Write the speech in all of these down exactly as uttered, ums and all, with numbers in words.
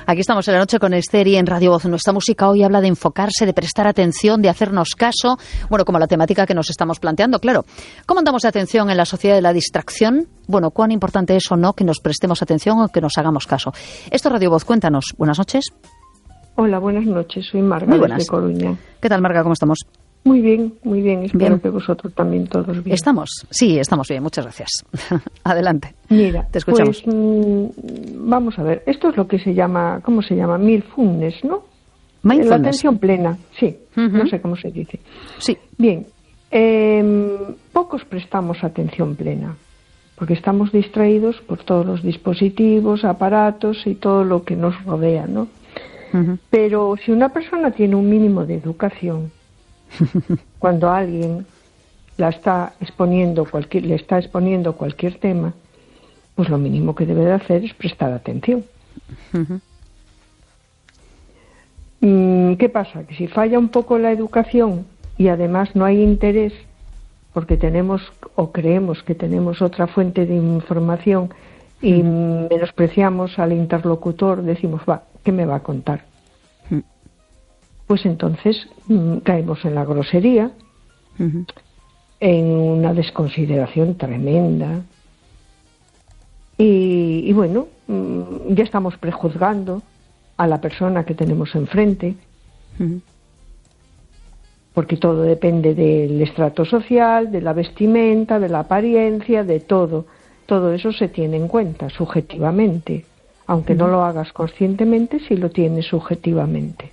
Aquí estamos en la noche con Esther y en Radio Voz. Nuestra música hoy habla de enfocarse, de prestar atención, de hacernos caso. Bueno, como la temática que nos estamos planteando, claro. ¿Cómo andamos de atención en la sociedad de la distracción? Bueno, ¿cuán importante es o no que nos prestemos atención o que nos hagamos caso? Esto es Radio Voz. Cuéntanos. Buenas noches. Hola, buenas noches. Soy Marga de Coruña. ¿Qué tal, Marga? ¿Cómo estamos? Muy bien, muy bien. Espero bien. que vosotros también todos bien. ¿Estamos? Sí, estamos bien. Muchas gracias. Adelante. Mira, te escuchamos. Pues, mmm, vamos a ver. Esto es lo que se llama, ¿cómo se llama? Mindfulness, ¿no? Mindfulness. La atención plena, sí. Uh-huh. No sé cómo se dice. Sí. Bien. Eh, pocos prestamos atención plena, porque estamos distraídos por todos los dispositivos, aparatos y todo lo que nos rodea, ¿no? Uh-huh. Pero si una persona tiene un mínimo de educación, cuando alguien la está exponiendo cualquier, le está exponiendo cualquier tema, pues lo mínimo que debe de hacer es prestar atención. Uh-huh. ¿Qué pasa? Que si falla un poco la educación y además no hay interés, porque tenemos o creemos que tenemos otra fuente de información y uh-huh. menospreciamos al interlocutor, decimos, va, ¿qué me va a contar? Uh-huh. Pues entonces mmm, caemos en la grosería, uh-huh. en una desconsideración tremenda y, y bueno, mmm, ya estamos prejuzgando a la persona que tenemos enfrente, uh-huh. porque todo depende del estrato social, de la vestimenta, de la apariencia, de todo. Todo eso se tiene en cuenta subjetivamente, aunque uh-huh. no lo hagas conscientemente, sí lo tienes subjetivamente.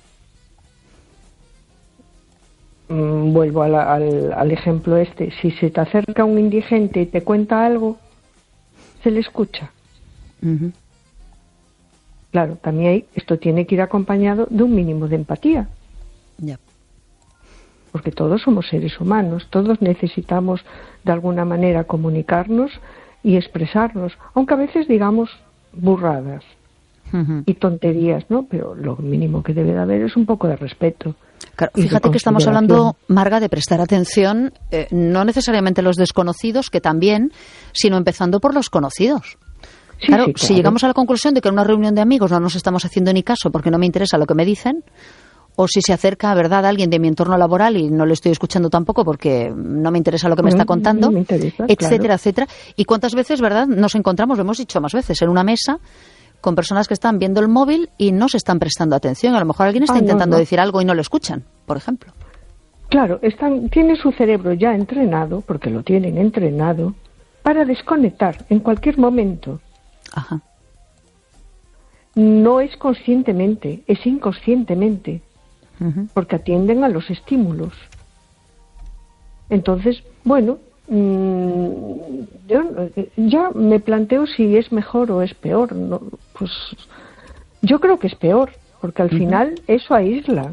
Mm, vuelvo a la, al, al ejemplo este. Si se te acerca un indigente y te cuenta algo, se le escucha. Uh-huh. Claro, también hay, esto tiene que ir acompañado de un mínimo de empatía. Yeah. Porque todos somos seres humanos, todos necesitamos de alguna manera comunicarnos y expresarnos, aunque a veces digamos burradas uh-huh. y tonterías, ¿no? Pero lo mínimo que debe de haber es un poco de respeto. Claro, fíjate que estamos hablando, Marga, de prestar atención, eh, no necesariamente a los desconocidos, que también, sino empezando por los conocidos. Sí, claro, sí, claro, si llegamos a la conclusión de que en una reunión de amigos no nos estamos haciendo ni caso porque no me interesa lo que me dicen, o si se acerca, ¿verdad?, alguien de mi entorno laboral y no le estoy escuchando tampoco porque no me interesa lo que me no, está contando, no me interesa, etcétera, claro. etcétera. ¿Y cuántas veces, verdad, nos encontramos, lo hemos dicho más veces, en una mesa con personas que están viendo el móvil y no se están prestando atención? A lo mejor alguien está ah, intentando no, no. decir algo y no lo escuchan, por ejemplo. Claro, están, tiene su cerebro ya entrenado, porque lo tienen entrenado, para desconectar en cualquier momento. Ajá. No es conscientemente, es inconscientemente. Uh-huh. Porque atienden a los estímulos. Entonces, bueno, mmm, yo ya me planteo si es mejor o es peor. ¿no? Pues yo creo que es peor, porque al uh-huh. final eso aísla.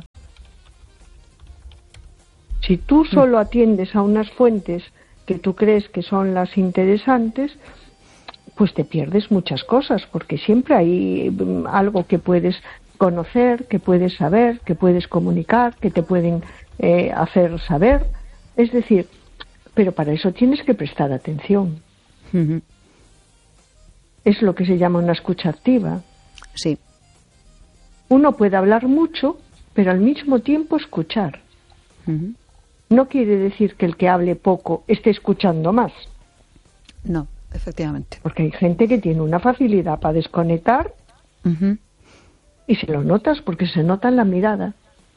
Si tú solo atiendes a unas fuentes que tú crees que son las interesantes, pues te pierdes muchas cosas, porque siempre hay algo que puedes conocer, que puedes saber, que puedes comunicar, que te pueden eh, hacer saber. Es decir, pero para eso tienes que prestar atención. Uh-huh. Es lo que se llama una escucha activa. Sí. Uno puede hablar mucho, pero al mismo tiempo escuchar. Uh-huh. No quiere decir que el que hable poco esté escuchando más. No, efectivamente. Porque hay gente que tiene una facilidad para desconectar. Uh-huh. Y se lo notas, porque se nota en la mirada.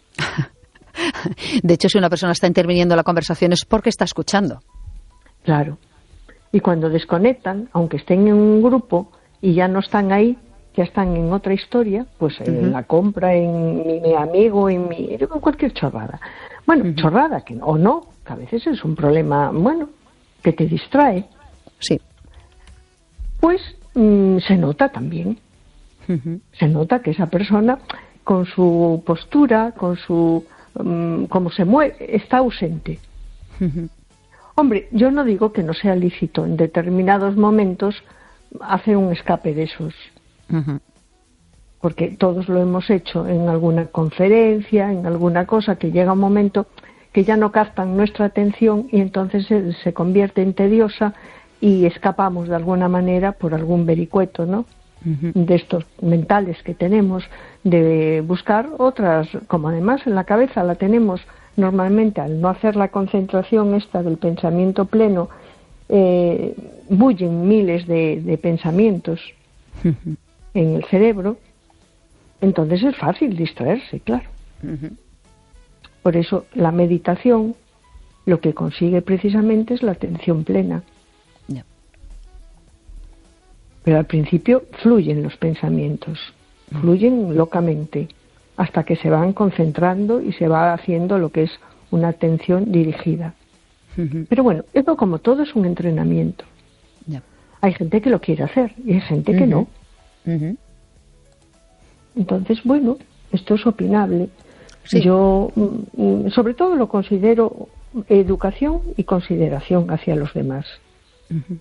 De hecho, si una persona está interviniendo en la conversación es porque está escuchando. Claro. Y cuando desconectan, aunque estén en un grupo y ya no están ahí, ya están en otra historia, pues uh-huh. en la compra, en mi, mi amigo, en mi, en cualquier chorrada. Bueno, uh-huh. chorrada, que o no, que a veces es un problema, bueno, que te distrae. Sí. Pues mmm, se nota también. Uh-huh. Se nota que esa persona, con su postura, con su um, cómo se mueve, está ausente. Uh-huh. Hombre, yo no digo que no sea lícito en determinados momentos hacer un escape de esos. Uh-huh. Porque todos lo hemos hecho en alguna conferencia, en alguna cosa, que llega un momento que ya no captan nuestra atención y entonces se, se convierte en tediosa y escapamos de alguna manera por algún vericueto, ¿no? uh-huh. de estos mentales que tenemos, de buscar otras, como además en la cabeza la tenemos normalmente, al no hacer la concentración esta del pensamiento pleno, eh, bullen miles de, de pensamientos uh-huh. en el cerebro, entonces es fácil distraerse, claro. Uh-huh. Por eso la meditación lo que consigue precisamente es la atención plena. Yeah. Pero al principio fluyen los pensamientos, uh-huh. fluyen locamente, hasta que se van concentrando y se va haciendo lo que es una atención dirigida. Uh-huh. Pero bueno, esto como todo es un entrenamiento. Yeah. Hay gente que lo quiere hacer y hay gente uh-huh. que no. Uh-huh. Entonces, bueno, esto es opinable. Sí. Yo, sobre todo, lo considero educación y consideración hacia los demás. Uh-huh.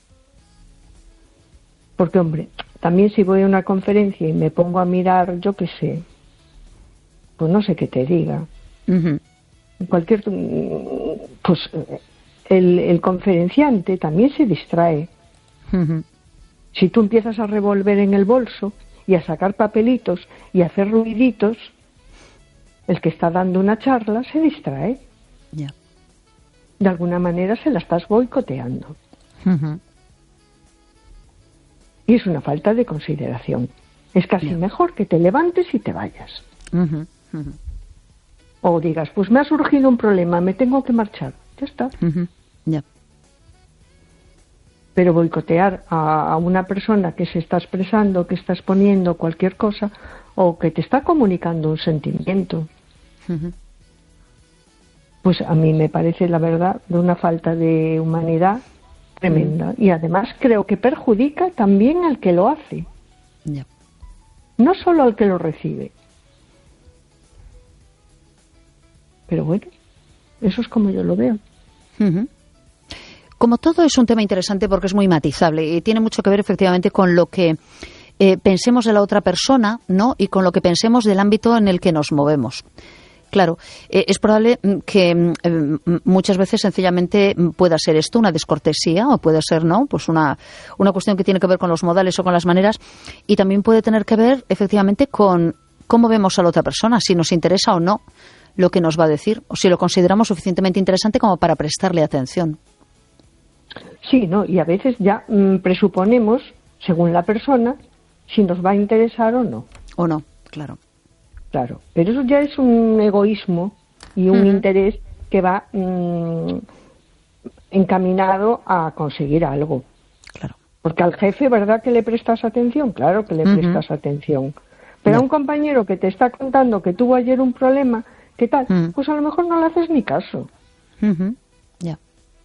Porque, hombre, también si voy a una conferencia y me pongo a mirar, yo qué sé, pues no sé qué te diga. Uh-huh. Cualquier, pues el, el conferenciante también se distrae. Uh-huh. Si tú empiezas a revolver en el bolso y a sacar papelitos y a hacer ruiditos, el que está dando una charla se distrae. Yeah. De alguna manera se la estás boicoteando. Uh-huh. Y es una falta de consideración. Es casi yeah. mejor que te levantes y te vayas. Uh-huh. Uh-huh. O digas, pues me ha surgido un problema, me tengo que marchar. Ya está. Uh-huh. Yeah. Pero boicotear a, a una persona que se está expresando, que está exponiendo cualquier cosa, o que te está comunicando un sentimiento, uh-huh. pues a mí me parece, la verdad, de una falta de humanidad tremenda. Uh-huh. Y además creo que perjudica también al que lo hace. Yeah. No solo al que lo recibe. Pero bueno, eso es como yo lo veo. Uh-huh. Como todo, es un tema interesante porque es muy matizable y tiene mucho que ver efectivamente con lo que eh, pensemos de la otra persona, ¿no? Y con lo que pensemos del ámbito en el que nos movemos. Claro, eh, es probable que eh, muchas veces sencillamente pueda ser esto una descortesía o puede ser, ¿no? Pues una, una cuestión que tiene que ver con los modales o con las maneras, y también puede tener que ver efectivamente con cómo vemos a la otra persona, si nos interesa o no lo que nos va a decir, o si lo consideramos suficientemente interesante como para prestarle atención. Sí, ¿no? Y a veces ya mmm, presuponemos, según la persona, si nos va a interesar o no. O no, claro. Claro, pero eso ya es un egoísmo y un uh-huh. interés que va mmm, encaminado a conseguir algo. Claro. Porque al jefe, ¿verdad que le prestas atención? Claro que le uh-huh. prestas atención. Pero no. a un compañero que te está contando que tuvo ayer un problema, ¿qué tal? Uh-huh. Pues a lo mejor no le haces ni caso. Uh-huh. Ya.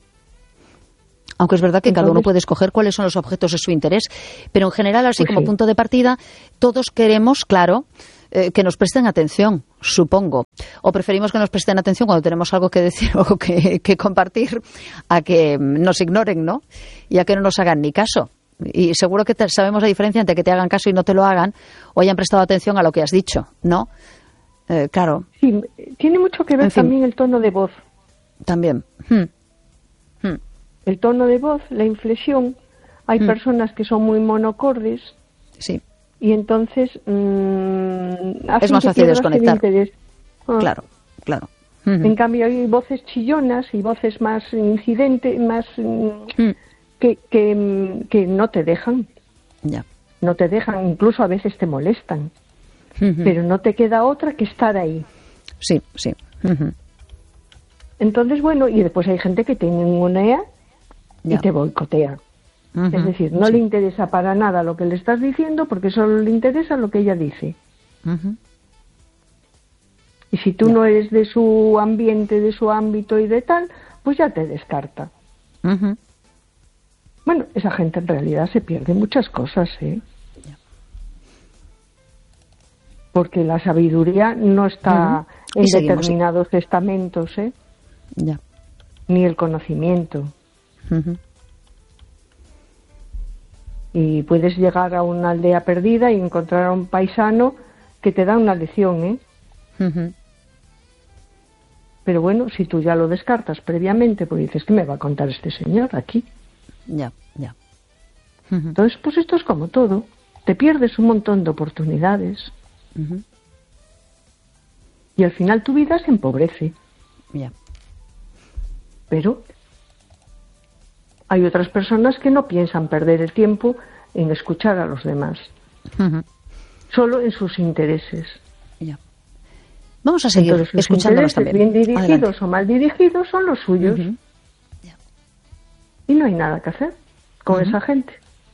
Aunque es verdad que Entonces, cada uno puede escoger cuáles son los objetos de su interés, pero en general, así pues como sí. punto de partida, todos queremos, claro, eh, que nos presten atención, supongo. O preferimos que nos presten atención cuando tenemos algo que decir o que, que compartir, a que nos ignoren, ¿no? Y a que no nos hagan ni caso. Y seguro que te, sabemos la diferencia entre que te hagan caso y no te lo hagan, o hayan prestado atención a lo que has dicho, ¿no? Eh, claro. Sí, tiene mucho que ver en fin. También el tono de voz. También. Hmm. Hmm. El tono de voz, la inflexión. Hay mm. personas que son muy monocordes. Sí. Y entonces mmm, es más fácil desconectar. Ah. Claro, claro. Mm-hmm. En cambio hay voces chillonas y voces más incidentes, más mm. que, que, que no te dejan. Ya. No te dejan, incluso a veces te molestan. Mm-hmm. Pero no te queda otra que estar ahí. Sí, sí. Mm-hmm. Entonces, bueno, y después hay gente que te ningunea y te boicotea. Uh-huh. Es decir, no sí. le interesa para nada lo que le estás diciendo porque solo le interesa lo que ella dice. Uh-huh. Y si tú yeah. no eres de su ambiente, de su ámbito y de tal, pues ya te descarta. Uh-huh. Bueno, esa gente en realidad se pierde muchas cosas, ¿eh? Yeah. Porque la sabiduría no está uh-huh. en seguimos, determinados sí. estamentos, ¿eh? Yeah. Ni el conocimiento. Uh-huh. Y puedes llegar a una aldea perdida y encontrar a un paisano que te da una lección, ¿eh? Uh-huh. Pero bueno, si tú ya lo descartas previamente, pues dices, ¿qué me va a contar este señor aquí? Ya, ya. Uh-huh. Entonces, pues esto es como todo. te pierdes un montón de oportunidades. Uh-huh. Y al final tu vida se empobrece. Yeah. Pero hay otras personas que no piensan perder el tiempo en escuchar a los demás. Uh-huh. Solo en sus intereses. Yeah. Vamos a seguir Entonces, escuchándolos también. Bien dirigidos Adelante. O mal dirigidos son los suyos. Uh-huh. Yeah. Y no hay nada que hacer con uh-huh. esa gente.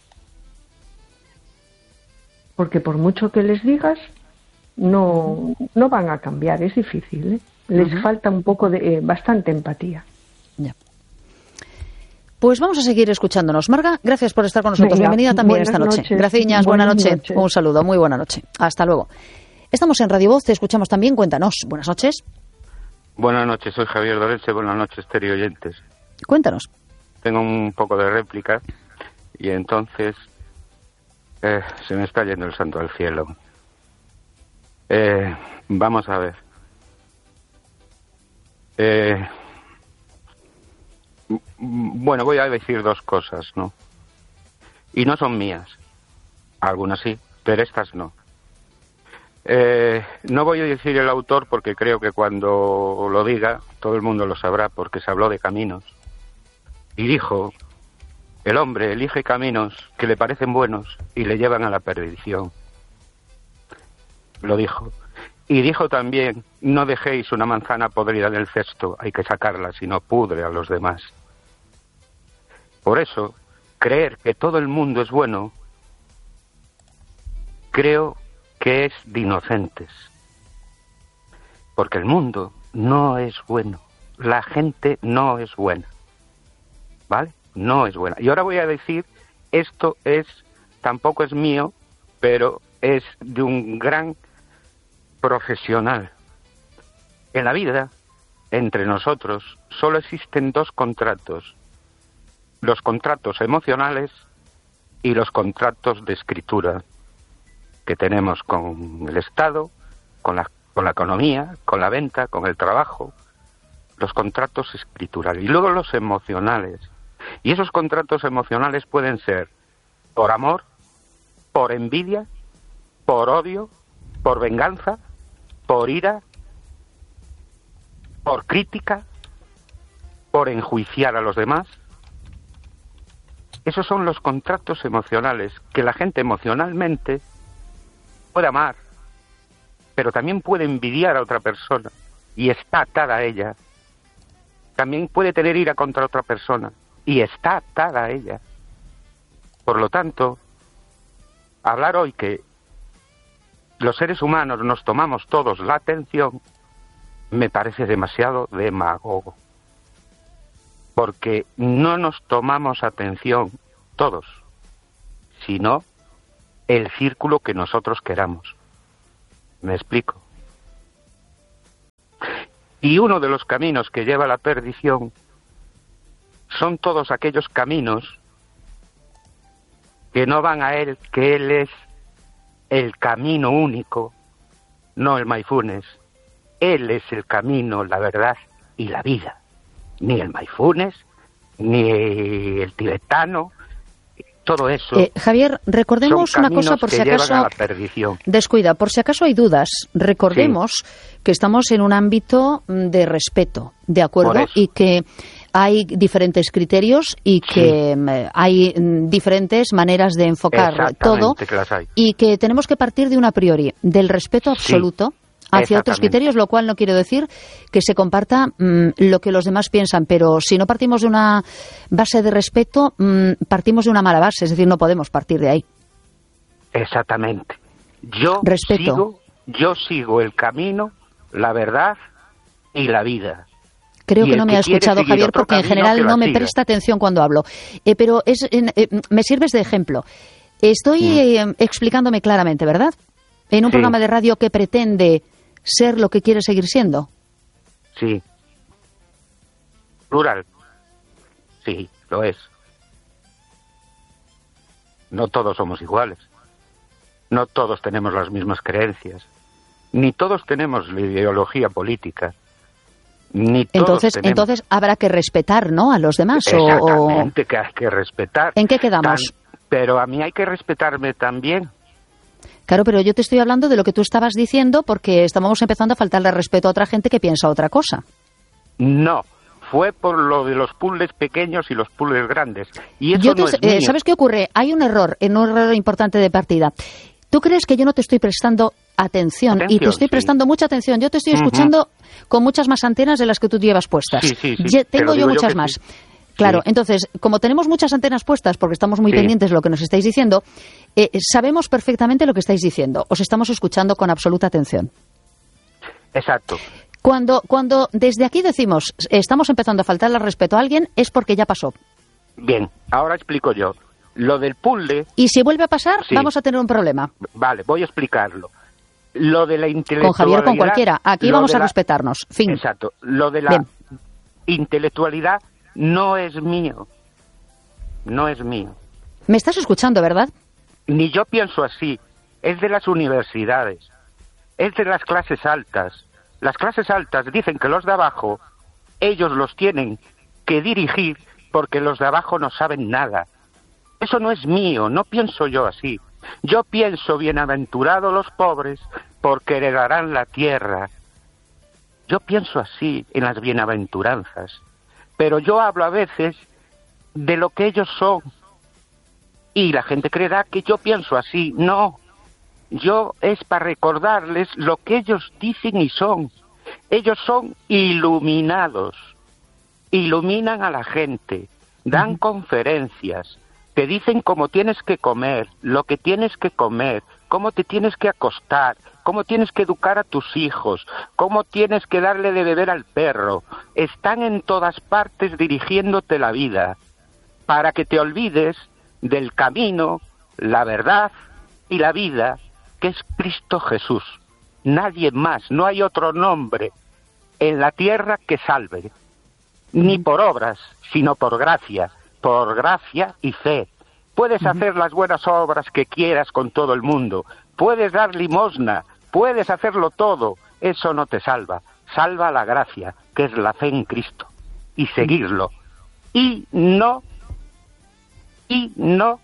Porque por mucho que les digas, no, no van a cambiar, es difícil, ¿eh? Les uh-huh. falta un poco de, eh, bastante empatía. Ya. Pues vamos a seguir escuchándonos. Marga, gracias por estar con nosotros. Venga, Bienvenida también esta noche. Noches. Graciñas, buena noche. Noches. Un saludo, muy buena noche. Hasta luego. Estamos en Radio Voz, te escuchamos también, cuéntanos. Buenas noches. Buenas noches, soy Javier Dorense, buenas noches, teleoyentes. Cuéntanos. Tengo un poco de réplica y entonces eh, se me está yendo el santo al cielo. Eh, vamos a ver. Eh, bueno, voy a decir dos cosas, ¿no? Y no son mías. Algunas sí, pero estas no. Eh, no voy a decir el autor porque creo que cuando lo diga todo el mundo lo sabrá, porque se habló de caminos. Y dijo, el hombre elige caminos que le parecen buenos y le llevan a la perdición. Lo dijo. Y dijo también, no dejéis una manzana podrida en el cesto, hay que sacarla, si no pudre a los demás. Por eso, creer que todo el mundo es bueno, creo que es de inocentes. Porque el mundo no es bueno, la gente no es buena, ¿vale? No es buena. Y ahora voy a decir, esto es, tampoco es mío, pero es de un gran profesional. En la vida, entre nosotros, solo existen dos contratos. Los contratos emocionales y los contratos de escritura que tenemos con el Estado, con la, con la economía, con la venta, con el trabajo. Los contratos escriturales. Y luego los emocionales. Y esos contratos emocionales pueden ser por amor, por envidia, por odio, por venganza, por ira, por crítica, por enjuiciar a los demás. Esos son los contratos emocionales que la gente emocionalmente puede amar, pero también puede envidiar a otra persona y está atada a ella. También puede tener ira contra otra persona y está atada a ella. Por lo tanto, hablar hoy que los seres humanos nos tomamos todos la atención me parece demasiado demagogo. Porque no nos tomamos atención todos, sino el círculo que nosotros queramos. ¿Me explico? Y uno de los caminos que lleva a la perdición son todos aquellos caminos que no van a él, que él es el camino único, no el Mayfunes. Él es el camino, la verdad y la vida. Ni el Mayfunes, ni el tibetano, todo eso. Eh, Javier, recordemos una cosa por si acaso. Descuida, por si acaso hay dudas. Recordemos sí. que estamos en un ámbito de respeto, ¿de acuerdo? Y que hay diferentes criterios y que sí. hay diferentes maneras de enfocar todo. Que las hay. Y que tenemos que partir de un a priori, del respeto absoluto. Sí. Hacia otros criterios, lo cual no quiere decir que se comparta mmm, lo que los demás piensan, pero si no partimos de una base de respeto, mmm, partimos de una mala base, es decir, no podemos partir de ahí. Exactamente. Yo respeto. sigo, yo sigo el camino, la verdad y la vida. Creo y que no me ha escuchado, Javier, porque en general no me siga. presta atención cuando hablo. Eh, pero es, eh, me sirves de ejemplo. Estoy mm. eh, explicándome claramente, ¿verdad? En un sí. programa de radio que pretende ser lo que quiere seguir siendo. Sí. Plural. Sí, lo es. No todos somos iguales. No todos tenemos las mismas creencias. Ni todos tenemos la ideología política. Ni todos entonces, tenemos... entonces habrá que respetar, ¿no?, a los demás. Exactamente, o... que hay que respetar. ¿En qué quedamos? Tan... Pero a mí hay que respetarme también. Claro, pero yo te estoy hablando de lo que tú estabas diciendo porque estábamos empezando a faltarle respeto a otra gente que piensa otra cosa. No, fue por lo de los puzzles pequeños y los puzzles grandes. Y eso yo te, no es eh, mío. ¿Sabes qué ocurre? Hay un error, un error importante de partida. ¿Tú crees que yo no te estoy prestando atención? Atención, y te estoy sí. prestando mucha atención. Yo te estoy Uh-huh. escuchando con muchas más antenas de las que tú llevas puestas. Sí, sí, sí. Ye- Te tengo lo yo digo yo muchas que más. sí. Claro, Sí. entonces, como tenemos muchas antenas puestas, porque estamos muy Sí. pendientes de lo que nos estáis diciendo, eh, sabemos perfectamente lo que estáis diciendo. Os estamos escuchando con absoluta atención. Exacto. Cuando, cuando desde aquí decimos estamos empezando a faltarle respeto a alguien, es porque ya pasó. Bien, ahora explico yo. Lo del puzzle, Y si vuelve a pasar, Sí. vamos a tener un problema. vale, voy a explicarlo. Lo de la intelectualidad... Con Javier o con cualquiera. Aquí lo vamos de a la- respetarnos. Fin. Exacto. Lo de la Bien. intelectualidad no es mío. No es mío. ¿Me estás escuchando, verdad? Ni yo pienso así. Es de las universidades. Es de las clases altas. Las clases altas dicen que los de abajo, ellos los tienen que dirigir porque los de abajo no saben nada. Eso no es mío, no pienso yo así. Yo pienso bienaventurados los pobres porque heredarán la tierra. Yo pienso así en las bienaventuranzas. Pero yo hablo a veces de lo que ellos son. Y la gente creerá que yo pienso así. No. Yo es para recordarles lo que ellos dicen y son. Ellos son iluminados. Iluminan a la gente. Dan uh-huh. conferencias. Te dicen cómo tienes que comer, lo que tienes que comer, cómo te tienes que acostar, cómo tienes que educar a tus hijos, cómo tienes que darle de beber al perro. Están en todas partes dirigiéndote la vida para que te olvides del camino, la verdad y la vida que es Cristo Jesús. Nadie más, no hay otro nombre en la tierra que salve, ni por obras, sino por gracia. Por gracia y fe. Puedes uh-huh. hacer las buenas obras que quieras con todo el mundo. Puedes dar limosna. Puedes hacerlo todo. Eso no te salva. Salva la gracia, que es la fe en Cristo. Y seguirlo. Y no, y no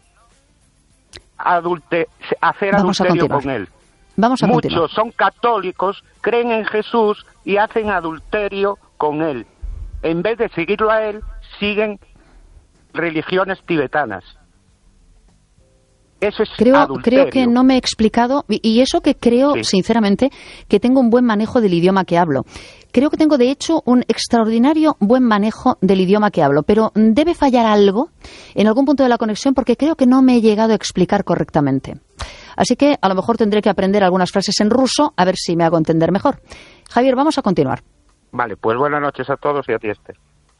adulte, hacer Vamos adulterio con Él. Vamos a Muchos continuar. son católicos, creen en Jesús y hacen adulterio con Él. En vez de seguirlo a Él, siguen religiones tibetanas. Eso es creo, adulterio. Creo que no me he explicado, y eso que creo, sí. sinceramente, que tengo un buen manejo del idioma que hablo. Creo que tengo, de hecho, un extraordinario buen manejo del idioma que hablo, pero debe fallar algo en algún punto de la conexión porque creo que no me he llegado a explicar correctamente. Así que a lo mejor tendré que aprender algunas frases en ruso a ver si me hago entender mejor. Javier, vamos a continuar. Vale, pues buenas noches a todos y a ti, Esther.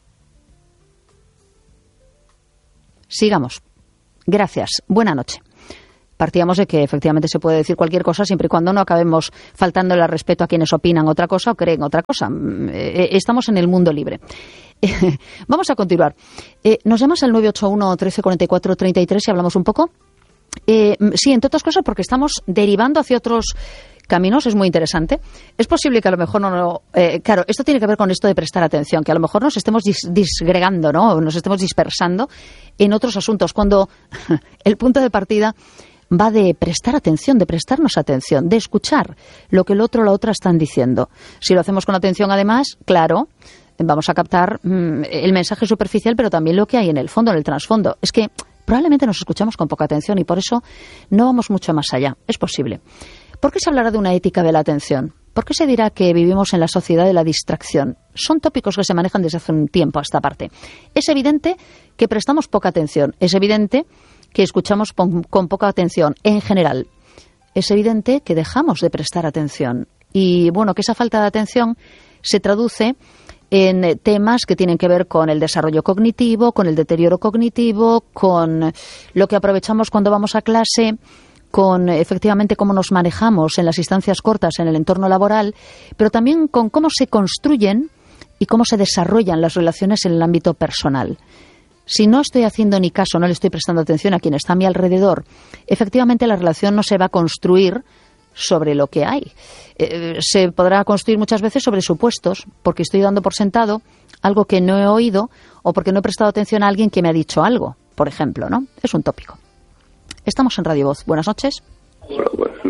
Sigamos. Gracias. Buena noche. Partíamos de que efectivamente se puede decir cualquier cosa siempre y cuando no acabemos faltándole al respeto a quienes opinan otra cosa o creen otra cosa. Estamos en el mundo libre. Vamos a continuar. ¿Nos llamas al nueve ocho uno, trece cuarenta y cuatro, treinta y tres y hablamos un poco? Eh, sí, entre otras cosas porque estamos derivando hacia otros caminos, es muy interesante. Es posible que a lo mejor no... no eh, claro, esto tiene que ver con esto de prestar atención, que a lo mejor nos estemos dis- disgregando, ¿no? Nos estemos dispersando en otros asuntos, cuando el punto de partida va de prestar atención, de prestarnos atención, de escuchar lo que el otro o la otra están diciendo. Si lo hacemos con atención, además, claro, vamos a captar mmm, el mensaje superficial, pero también lo que hay en el fondo, en el trasfondo. Es que probablemente nos escuchamos con poca atención y por eso no vamos mucho más allá. Es posible. ¿Por qué se hablará de una ética de la atención? ¿Por qué se dirá que vivimos en la sociedad de la distracción? Son tópicos que se manejan desde hace un tiempo a esta parte. Es evidente que prestamos poca atención. Es evidente que escuchamos con, con poca atención en general. Es evidente que dejamos de prestar atención. Y bueno, que esa falta de atención se traduce en temas que tienen que ver con el desarrollo cognitivo, con el deterioro cognitivo, con lo que aprovechamos cuando vamos a clase, con efectivamente cómo nos manejamos en las instancias cortas en el entorno laboral, pero también con cómo se construyen y cómo se desarrollan las relaciones en el ámbito personal. Si no estoy haciendo ni caso, no le estoy prestando atención a quien está a mi alrededor, efectivamente la relación no se va a construir sobre lo que hay. Eh, se podrá construir muchas veces sobre supuestos, porque estoy dando por sentado algo que no he oído o porque no he prestado atención a alguien que me ha dicho algo, por ejemplo, ¿no? Es un tópico. Estamos en Radio Voz. Buenas noches. Hola, buenas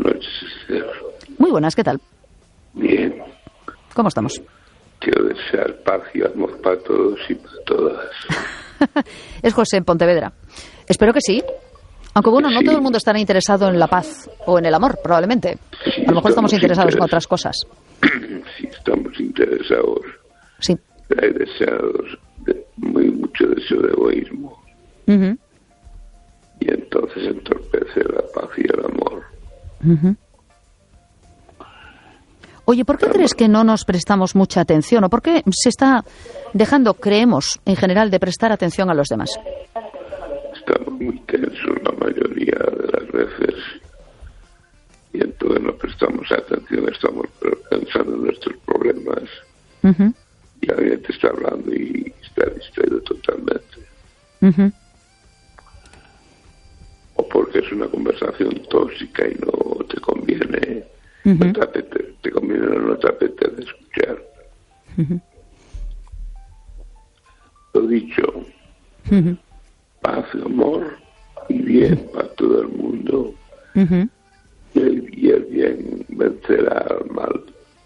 noches, Esther. Muy buenas, ¿qué tal? Bien. ¿Cómo estamos? Quiero desear paz y amor para todos y para todas. Es José en Pontevedra. Espero que sí. Aunque bueno, no Sí. todo el mundo estará interesado en la paz o en el amor, probablemente. Sí, A lo mejor estamos estamos interesados en interes- otras cosas. Sí, estamos interesados. Sí. Hay deseados, de, muy mucho deseo de egoísmo. Ujú, Y entonces entorpece la paz y el amor. ujú. Oye, ¿por qué crees que no nos prestamos mucha atención? ¿O por qué se está dejando, creemos, en general, de prestar atención a los demás? Estamos muy tensos la mayoría de las veces. Y entonces no prestamos atención, estamos pensando en nuestros problemas. Ujú, Y alguien te está hablando y está distraído totalmente. ujú. O porque es una conversación tóxica y no te conviene, Ujú. no te, apete- te conviene o no te apetece escuchar. Ujú. Lo dicho, Ujú, paz, amor y bien para todo el mundo. ujú. Y el, y el bien vencerá al mal.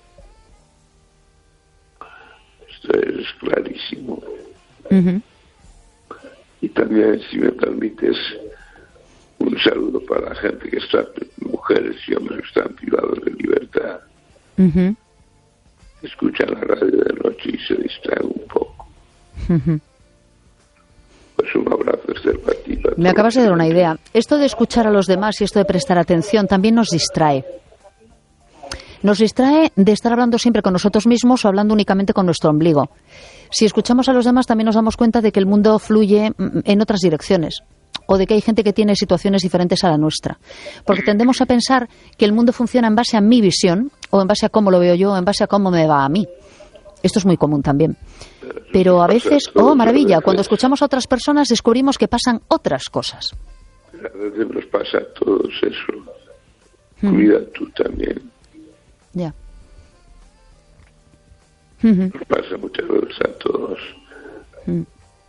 Esto es clarísimo. Ujú. Y también, si me permites, un saludo para la gente que está, mujeres y hombres que están privados de libertad, Ujú, escuchan la radio de noche y se distraen un poco. ujú. Pues un abrazo, Esther, para ti, para Me todos. acabas de dar una idea. Esto de escuchar a los demás y esto de prestar atención también nos distrae. Nos distrae de estar hablando siempre con nosotros mismos o hablando únicamente con nuestro ombligo. Si escuchamos a los demás también nos damos cuenta de que el mundo fluye mm, en otras direcciones o de que hay gente que tiene situaciones diferentes a la nuestra. Porque tendemos a pensar que el mundo funciona en base a mi visión o en base a cómo lo veo yo o en base a cómo me va a mí. Esto es muy común también. Pero a veces, oh maravilla, cuando escuchamos a otras personas descubrimos que pasan otras cosas. A veces nos pasa a todos eso. Cuida tú también. Ya. Ujú. Nos pasa muchas veces a todos. Mm.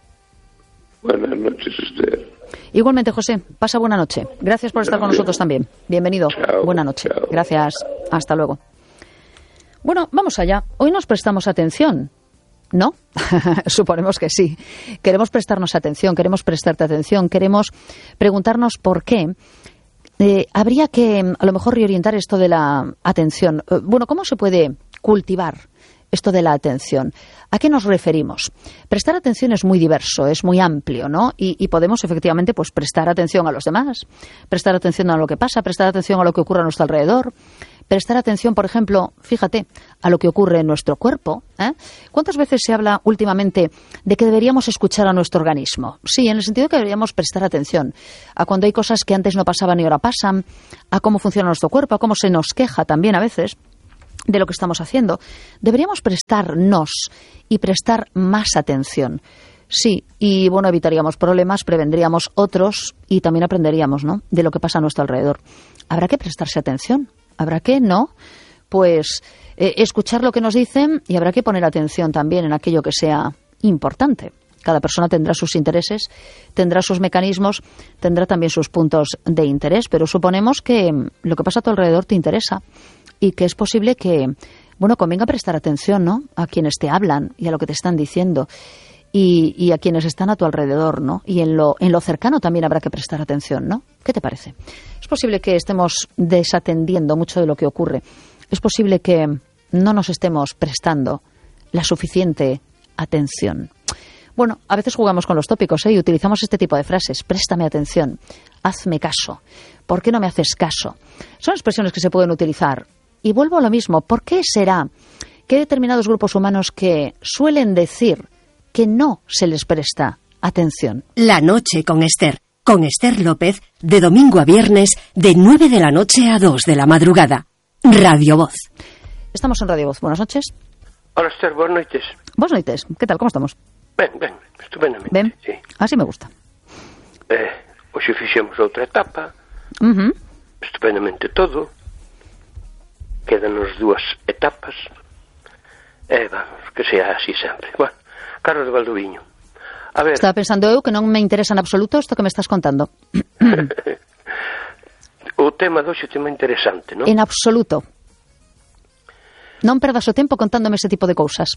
Buenas noches, Esther. Igualmente, José, pasa buena noche. Gracias por estar con nosotros también. Bienvenido. Chao, Buena noche. chao. Gracias. Hasta luego. Bueno, vamos allá. Hoy nos prestamos atención, ¿no? Suponemos que sí. Queremos prestarnos atención, queremos prestarte atención, queremos preguntarnos por qué. Eh, habría que, a lo mejor, reorientar esto de la atención. Eh, bueno, ¿cómo se puede cultivar esto de la atención? ¿A qué nos referimos? Prestar atención es muy diverso, es muy amplio, ¿no? Y, y podemos, efectivamente, pues prestar atención a los demás, prestar atención a lo que pasa, prestar atención a lo que ocurre a nuestro alrededor, prestar atención, por ejemplo, fíjate, a lo que ocurre en nuestro cuerpo. ¿eh? ¿Cuántas veces se habla últimamente de que deberíamos escuchar a nuestro organismo? Sí, en el sentido que deberíamos prestar atención a cuando hay cosas que antes no pasaban y ahora pasan, a cómo funciona nuestro cuerpo, a cómo se nos queja también a veces de lo que estamos haciendo. Deberíamos prestarnos y prestar más atención. Sí, y bueno, evitaríamos problemas, prevendríamos otros y también aprenderíamos, ¿no?, de lo que pasa a nuestro alrededor. Habrá que prestarse atención. Habrá que, ¿no?, pues eh, escuchar lo que nos dicen y habrá que poner atención también en aquello que sea importante. Cada persona tendrá sus intereses, tendrá sus mecanismos, tendrá también sus puntos de interés, pero suponemos que lo que pasa a tu alrededor te interesa y que es posible que, bueno, convenga prestar atención, ¿no?, a quienes te hablan y a lo que te están diciendo y, y a quienes están a tu alrededor, ¿no? Y en lo, en lo cercano también habrá que prestar atención, ¿no? ¿Qué te parece? Es posible que estemos desatendiendo mucho de lo que ocurre. Es posible que no nos estemos prestando la suficiente atención. Bueno, a veces jugamos con los tópicos, ¿eh? Y utilizamos este tipo de frases. Préstame atención, hazme caso, ¿por qué no me haces caso? Son expresiones que se pueden utilizar. Y vuelvo a lo mismo, ¿por qué será que hay determinados grupos humanos que suelen decir que no se les presta atención? La noche con Esther, con Esther López, de domingo a viernes, de nueve de la noche a dos de la madrugada. Radio Voz. Estamos en Radio Voz. Buenas noches. Hola, Esther, buenas noches. Buenas noches. ¿Qué tal? ¿Cómo estamos? Ben, ben, estupendamente. Ben? Sí. Así me gusta. Eh, hoxe fixemos outra etapa, Uh-huh. estupendamente todo. Quédanos dúas etapas. E vamos, que sea así sempre. Bueno, Carlos de Valdoviño. A ver, Estaba pensando eu que non me interesa en absoluto isto que me estás contando. o tema doxe é tema interesante, non? En absoluto. Non perdas o tempo contándome ese tipo de cousas.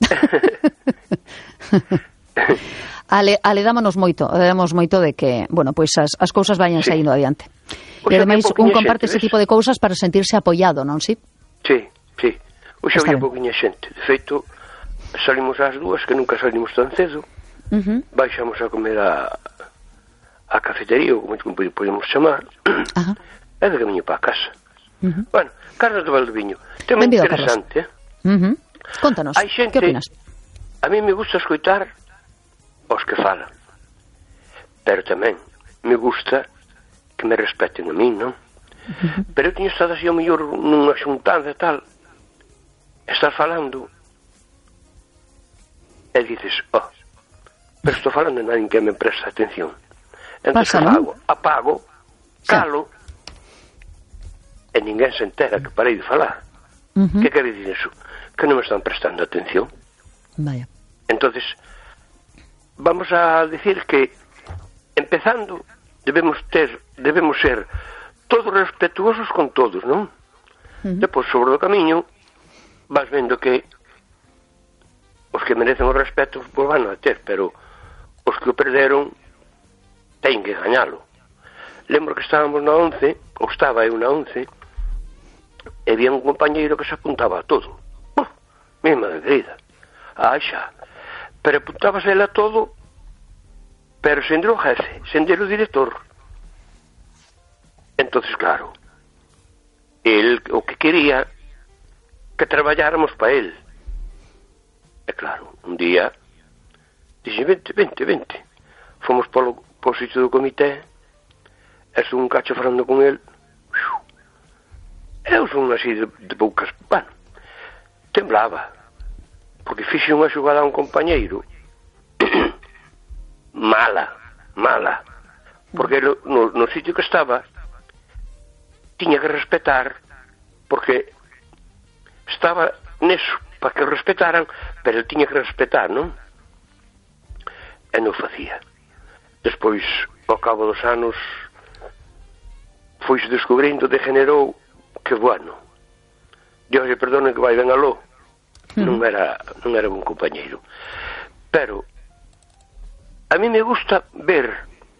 ale, ale dámonos moito, dámonos moito de que, bueno, pois as, as cousas vayan sí. saindo adiante. E ademais, un comparte xente, ese tipo de cousas para sentirse apoiado, non, si? Sí, sí. Hoxe había pouquinha xente. De feito, salimos ás dúas, que nunca salimos tan cedo. Uh -huh. Baixamos a comer a, a cafetería, ou como podemos chamar. Uh -huh. E de camiño para a casa. Uh -huh. Bueno, Carlos de Valdoviño, tema Bendido, interesante, eh? Uh -huh. Contanos, xente, que opinas? A mí me gusta escoitar os que falan, pero tamén me gusta que me respeten a mí, non? Uh -huh. Pero eu tiño estado así ao mellor nunha xuntanza e tal, estás falando e dices, oh, pero estou falando e nadie que me presta atención. Entón, que fago? Apago, calo, e ninguén se entera que parei de falar. Uh -huh. Que quere dicir eso? Que non me están prestando atención. Vaya. Entonces, vamos a decir que, empezando, debemos ter, debemos ser todos respetuosos con todos, non? Uh -huh. Depois, sobre o camiño, vas vendo que os que merecen o respeto pues van a ter, pero os que o perderon teñen que gañalo. Lembro que estábamos na once, ou estaba eu na once, e había un compañeiro que se apuntaba a todo. Uf, mesma de querida. Ah, xa. Pero apuntábase a todo, pero sen o jefe, sen o director. Entonces, claro, el o que quería que traballáramos para él. E claro, un día dixe, vente, vente, vente. Fomos polo, polo sitio do comité, e estuve un cacho falando con él. Eu son así de, de poucas, bueno, temblaba, porque fixe unha xugada a un compañeiro mala, mala, porque no, no, no sitio que estaba tiña que respetar, porque estaba neso, para que o respetaran, pero ele tiña que respetar, non? E non facía. Despois, ao cabo dos anos, foise descubrindo, degenerou, que bueno, Dios lle perdone que vai ben aló, mm. non era non era un compañeiro. Pero a mí me gusta ver,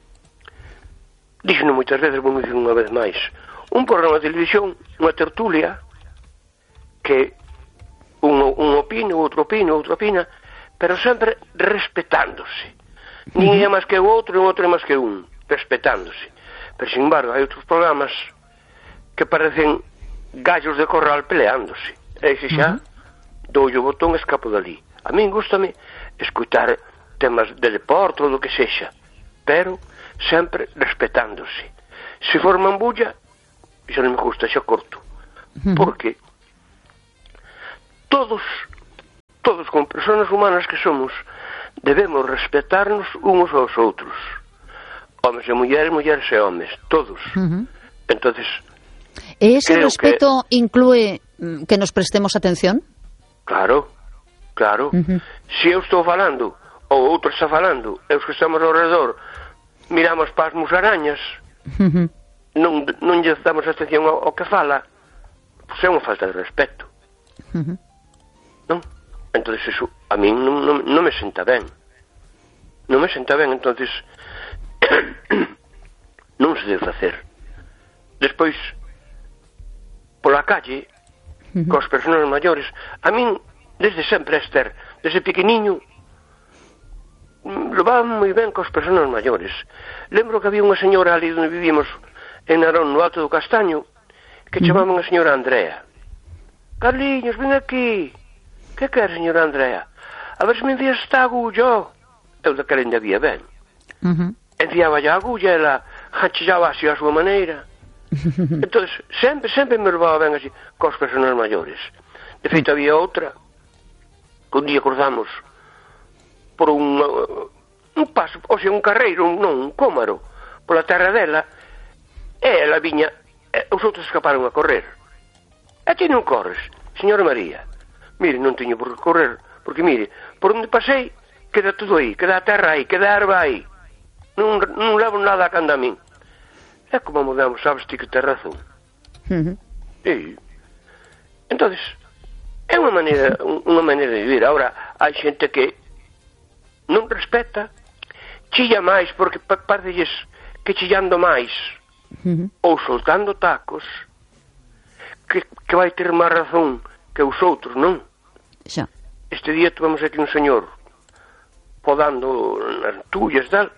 díxeno moitas veces, vou dicir unha vez máis, un programa de televisión, unha tertulia, que un, un opina, outro opina, outro opina, pero sempre respetándose. Uh-huh. Nin é máis que o outro, e o outro é máis que un, respetándose. Pero, sin embargo, hai outros programas que parecen gallos de corral peleándose. E se xa, uh-huh. dou o botón e escapo dali. A min gustame escutar temas de deporte ou do que sexa, pero sempre respetándose. Se forman bulla, xa non me gusta, xa corto. Uh-huh. Porque todos, todos como personas humanas que somos, debemos respetarnos unos aos outros. Homes e mulleres, mulleres e homes, todos. Uh-huh. Entonces, e ese respeto que inclúe que nos prestemos atención? Claro, claro. Uh-huh. Se eu estou falando, ou outro está falando, e os que estamos ao redor miramos para as musarañas, uh-huh. non, non lle damos atención ao, ao que fala, pois é unha falta de respeto. Uh-huh. Non? Entonces eso a mí non, non, non me senta ben. Non me senta ben, entonces non se debe facer. Despois, pola calle, uh-huh. cos persoas maiores, a min, desde sempre, Esther, desde pequeniño, levaban moi ben cos persoas maiores. Lembro que había unha señora ali onde vivíamos, en Narón, no Alto do Castaño, que uh-huh. chamaban a señora Andrea. Carliños, ven aquí. Que quer, señora Andrea? A ver se me envías esta agulla. Eu daquela ainda vía ben. Uh-huh. Enviaba a agulla, ela hachillaba así a súa maneira. Entón, sempre, sempre me levaba ben así, cos persoas maiores. De feito, había outra, que un día cruzamos por un, un paso, ou sea, un carreiro, non, un cómaro, pola terra dela, e ela viña, e os outros escaparon a correr. E ti non corres, señora María? Mire, non teño por que correr, porque mire, por onde pasei, queda todo aí, queda a terra aí, queda a erva aí. Non, non levo nada a canda a min. é como mudamos, sabes ti que tes razón. Uh-huh. E, entonces, é unha maneira, unha maneira de vivir. Ahora, hai xente que non respeta, chilla máis, porque pareces que chillando máis, uh-huh, ou soltando tacos, que, que vai ter máis razón que os outros, non? Xa. Este día tuvemos aquí un señor podando nas tullas, tal.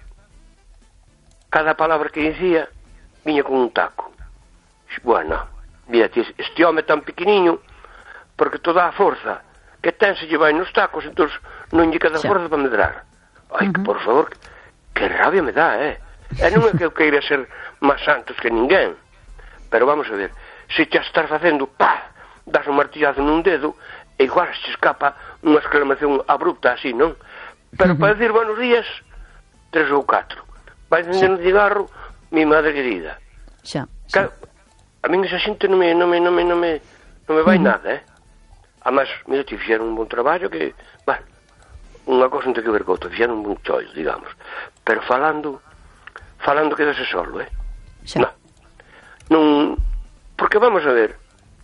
Cada palabra que dicía viña con un taco. Bueno, mira, este home tan pequeniño, porque toda a forza que ten se lle vai nos tacos, entón non lle queda forza para medrar. Ai, uh-huh, que por favor, que rabia me dá, eh? E non é que eu queira ser máis santos que ninguén, pero vamos a ver, se te estás facendo, pá, das un martillazo nun dedo, e igual se escapa unha exclamación abrupta así, non? Pero uh-huh, para decir buenos días, tres ou catro. Vai encender un cigarro, mi madre querida. Xa, xa. A min esa xente non me, non me, non me, non me, non me vai uh-huh, nada, eh? Además, mira, te fixeron un bon traballo que, bueno, unha cosa non ten que ver con outra, fixeron un bon chollo, digamos. Pero falando, falando quedase solo, eh? Xa. Non, non, porque vamos a ver,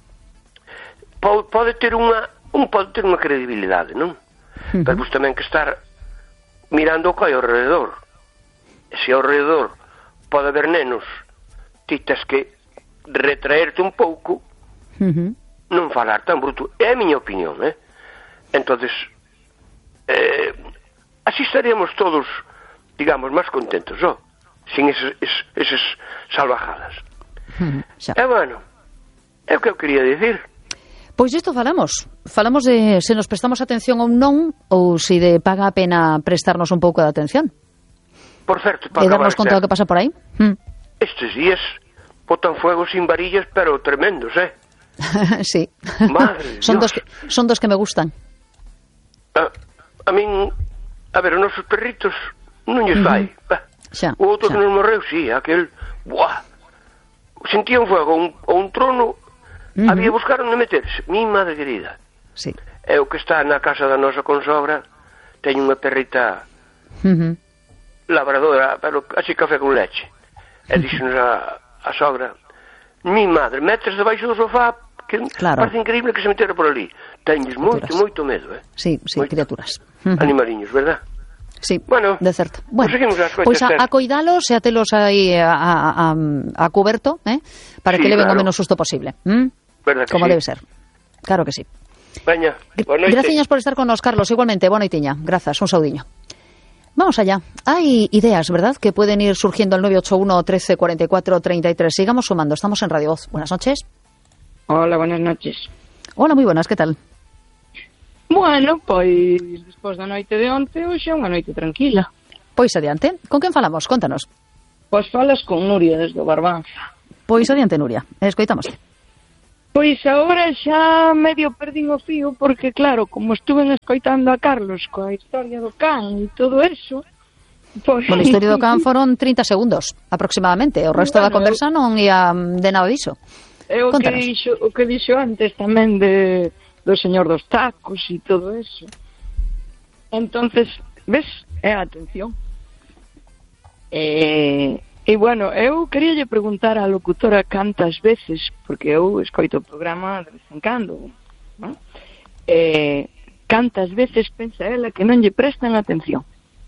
pode, pode ter unha, un pode ter unha credibilidade, non? Uh-huh. Pero pues tamén que estar mirando o que hai ao redor. E se ao redor pode haber nenos, ti tes que retraerte un pouco, uh-huh, non falar tan bruto. É a miña opinión, eh? Entonces, eh, así estaríamos todos, digamos, máis contentos, ó, sin eses, eses, eses salvajadas. Uh-huh, e bueno, é o que eu quería dicir. Pois isto falamos. Falamos de se nos prestamos atención ou non, ou se de paga a pena prestarnos un pouco de atención. Por certo, para e darnos conta do que pasa por aí. Hmm. Estes días botan fuego sin varillas, pero tremendos, eh? Sí. Madre son, Dios. dos que, son dos que me gustan. A, a min, a ver, os nosos perritos non lles vai. Uh-huh. Xa, o outro xa. que nos morreu, sí, aquel, buah, sentía un fuego, un, ou un trono. Uh-huh. Había buscaron de meterse, mi madre querida. Sí. É o que está na casa da nosa consogra, teño unha perrita, uh-huh, labradora, pero así café con leche. E díxenos a, a sogra, mi madre, metes debaixo do sofá, que claro, parece increíble que se metera por ali. Teñes moito, moito medo, eh? Sí, sí, moito. Criaturas. Uh-huh. Animaliños, verdad? Sí, bueno, de certo. Bueno, pues pois a, a coidalos e a telos aí a, a, a, a cuberto, eh? Para sí, que leven claro, o menos susto posible. ¿Mm? Como sí, debe ser. Claro que sí. Veña, boa noite. Gracias por estar con nos, Carlos. Igualmente, boa noitiña. Grazas, un saudiño. Vamos allá. Hay ideas, ¿verdad?, que pueden ir surgiendo al nueve ocho uno, trece, cuarenta y cuatro, treinta y tres. Sigamos sumando. Estamos en Radio Voz. Buenas noches. Hola, buenas noches. Hola, muy buenas. ¿Qué tal? Bueno, pois despois da noite de onte, hoxe é unha noite tranquila. Pois adiante. Con quen falamos? Contanos. Pois falas con Nuria desde o Barbanza. Pois adiante, Nuria. Escoitamos. Pois agora xa medio perdín o fío, porque claro, como estuve escoitando a Carlos coa historia do can e todo eso, pois... Bueno, a historia do can foron trinta segundos, aproximadamente. O resto bueno, da conversa non ia de nada diso. É o que, dixo, o que dixo antes tamén de... do señor dos tacos e todo eso. Entonces, ves, é a atención. E, e bueno, eu queríalle preguntar á locutora cantas veces, porque eu escoito o programa de vez en cando, ¿no? E, cantas veces pensa ela que non lle prestan atención?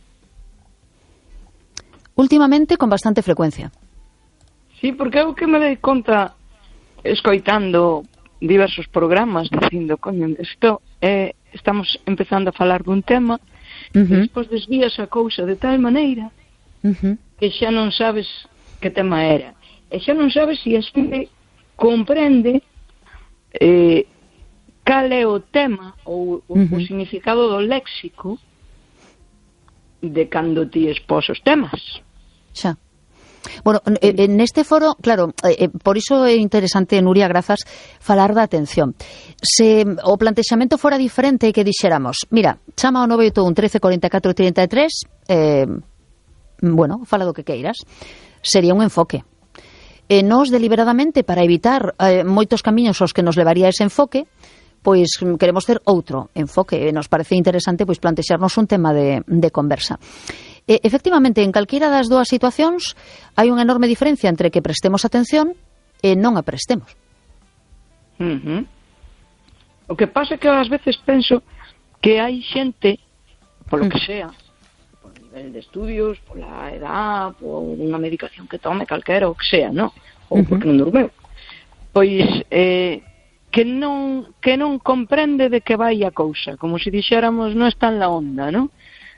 Últimamente con bastante frecuencia. Sí, porque eu que me dei conta escoitando diversos programas dicindo, coño, isto é, estamos empezando a falar dun tema, uh-huh, e despois desvías a cousa de tal maneira, uh-huh, que xa non sabes que tema era, e xa non sabes se a xente comprende eh, cal é o tema ou uh-huh, o significado do léxico de cando ti expós os temas. Xa. Bueno, en este foro, claro, eh, por iso é interesante, Nuria, grazas, falar da atención. Se o plantexamento fora diferente que dixéramos, mira, chama ao nove oito un, trece, cuarenta y cuatro, treinta y tres, eh, bueno, fala do que queiras, sería un enfoque. E nos, deliberadamente, para evitar eh, moitos camiños aos que nos levaría ese enfoque, pois queremos ter outro enfoque. Nos parece interesante pois plantexarnos un tema de, de conversa. E, efectivamente, en calquera das dúas situacións hai unha enorme diferencia entre que prestemos atención e non a prestemos. Uh-huh. O que pasa é que ás veces penso que hai xente, polo que sea, por nivel de estudios, pola edad, por unha medicación que tome, calquera, o que sea, non? Ou porque non dormeu. Pois, eh, que non que non comprende de que vai a cousa, como se dixéramos, non está en la onda, non?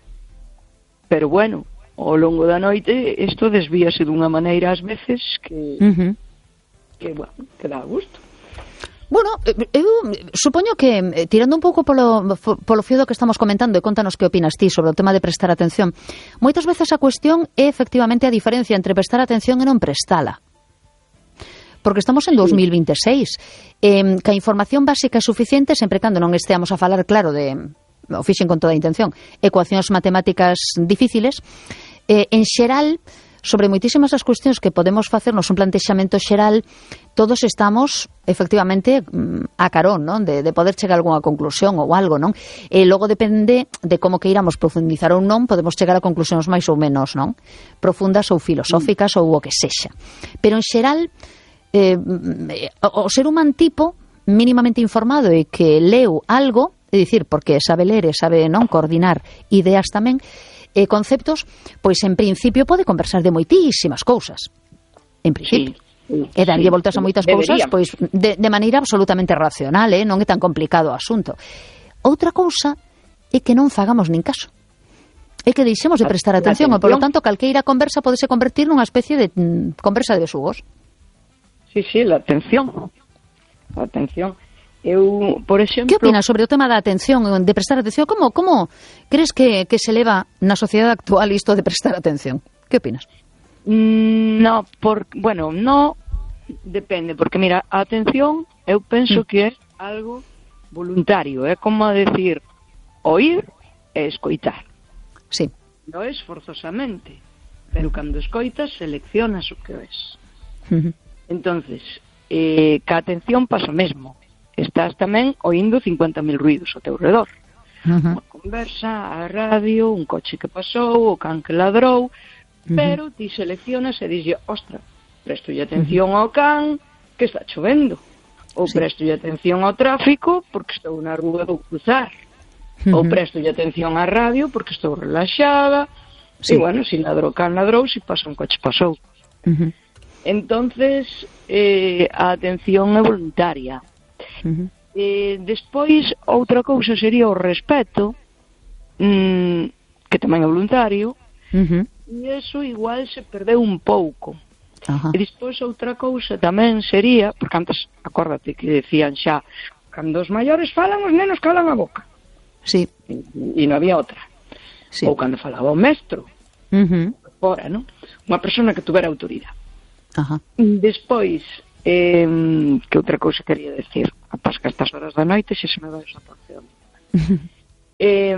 Pero bueno, ao longo da noite isto desvíase dunha maneira ás veces que, uh-huh. que, bueno, que dá gusto. Bueno, eu supoño que, tirando un pouco polo, polo fío do que estamos comentando, e contanos que opinas ti sobre o tema de prestar atención, moitas veces a cuestión é efectivamente a diferencia entre prestar atención e non prestala. Porque estamos en dos mil vinteseis, eh, que a información básica é suficiente sempre cando non esteamos a falar, claro, de, o fixen con toda a intención, ecuacións matemáticas difíciles, eh, en xeral, sobre moitísimas das cuestións que podemos facernos un plantexamento xeral, todos estamos efectivamente a carón, non? De, de poder chegar a algunha conclusión ou algo, non? E logo depende de como que iramos profundizar ou non, podemos chegar a conclusións máis ou menos, non? Profundas ou filosóficas mm. ou o que sexa. Pero en xeral, eh, o ser humano tipo mínimamente informado e que leu algo, é dicir, porque sabe ler e sabe non coordinar ideas tamén, e conceptos, pois en principio pode conversar de moitísimas cousas. En principio. Sí, sí, e darlle voltas a moitas cousas, pois de, de maneira absolutamente racional, eh? Non é tan complicado o asunto. Outra cousa é que non fagamos nin caso. É que deixemos de prestar atención, atención. E, polo tanto, calqueira conversa podese convertir nunha especie de mm, conversa de besugos. Sí, sí, la atención. La atención. Eu, por exemplo... Que opinas sobre o tema da atención, de prestar atención? Como, como crees que, que se leva na sociedade actual isto de prestar atención? Que opinas? Mm, no, por, bueno, no depende, porque mira, a atención eu penso mm. que é algo voluntario, é como a decir oír e escoitar. Sí. Non é forzosamente, pero cando escoitas seleccionas o que es. Uh-huh. Entonces, eh, ca atención pasa o mesmo. Estás tamén oindo cincuenta mil ruidos ao teu redor. Uh-huh. Unha conversa, a radio, un coche que pasou, o can que ladrou, uh-huh. pero ti seleccionas e dixes, ostra, prestolle atención uh-huh. ao can que está chovendo, ou sí. prestolle atención ao tráfico porque estou na rúa do cruzar, uh-huh. ou prestolle atención á radio porque estou relaxada, sí. e bueno, si ladrou can ladrou, si pasa un coche pasou. Uh-huh. Entonces, eh, a atención é voluntaria. Uh-huh. Eh, despois outra cousa sería o respeto, mm, que tamén é voluntario, uh-huh. e eso igual se perdeu un pouco. Uh-huh. E despois outra cousa tamén sería, porque antes, acórdate que decían xa, cando os maiores falan, os nenos calan a boca. Sí. E, e non había outra. Sí. Ou cando falaba o mestro, uh-huh. fora, non? Unha persona que tuvera autoridade. Uh-huh. Despois, Eh, que outra cousa quería decir, a pasca estas horas da noite xa se me vai esa porción. eh,